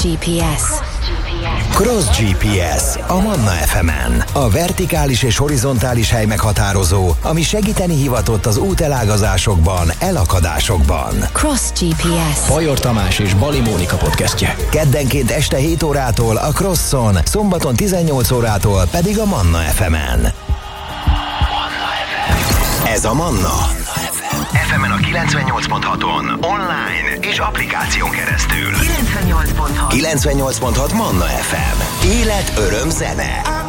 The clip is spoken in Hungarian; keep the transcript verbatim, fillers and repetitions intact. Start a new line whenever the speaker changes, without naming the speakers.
gé pé es.
Cross gé pé es a Manna ef emen. A vertikális és horizontális hely meghatározó, ami segíteni hivatott az útelágazásokban, elakadásokban.
Cross gé pé es.
Bajor Tamás és Bali Mónika podcastje.
Keddenként este hét órától a Crosson, szombaton tizennyolc órától pedig a Manna ef emen. Ez a Manna. ef emen a kilencvennyolc pont haton, online és applikáción keresztül.
kilencvennyolc pont hat.
kilencvennyolc pont hat Manna ef em. Élet, öröm, zene.